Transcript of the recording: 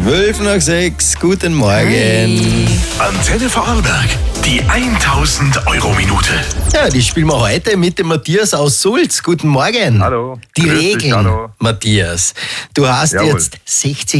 12:06, guten Morgen. Antenne Vorarlberg, die 1000-Euro-Minute. Ja, die spielen wir heute mit dem Matthias aus Sulz. Guten Morgen. Hallo. Die Grüß dich, Regeln, hallo. Matthias. Du hast Jawohl. jetzt 60